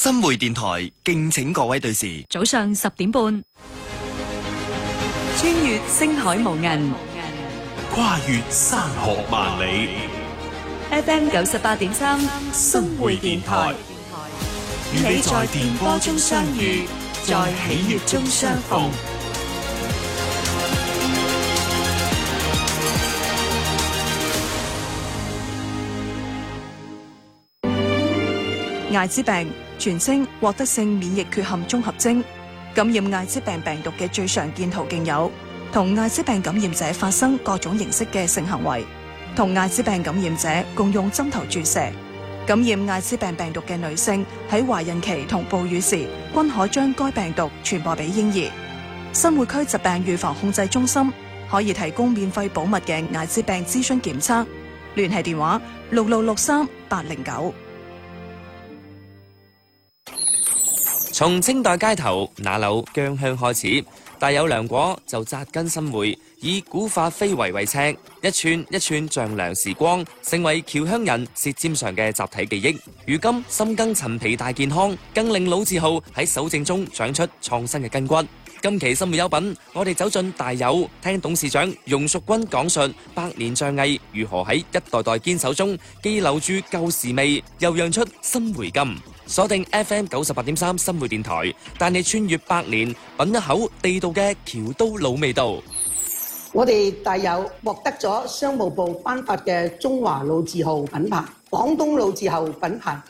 新會電台敬請各位對視。 早上10點半，穿越星海無垠， 跨越山河萬里。 FM 98.3 新會電台，與你在電波中相遇，在喜悅中相逢。 艾滋病全稱獲得性免疫缺陷綜合徵，感染艾滋病病毒嘅最常見途徑有同艾滋病感染者發生各種形式嘅性行為，同艾滋病感染者共用針頭注射。感染艾滋病病毒嘅女性喺懷孕期同哺乳時均可將該病毒傳播俾嬰兒。新會區疾病預防控制中心可以提供免費保密嘅艾滋病諮詢檢測，聯繫電話6663-809。 從清代街頭那柳薑香開始，大有良果就扎根新會，以古法非遺為尺，一寸一寸丈量時光，成為僑鄉人舌尖上嘅集體記憶。如今深耕陳皮大健康，更令老字號喺守正中長出創新嘅筋骨。今期新會優品，我哋走進大有，聽董事長容淑君講述百年匠藝如何喺一代代堅守中，既留住舊時味，又釀出新回甘。鎖定 FM 98.3新會電台，帶你穿越百年，品一口地道嘅僑都老味道。 我哋大有獲得咗商務部頒發嘅中華老字號品牌、廣東老字號品牌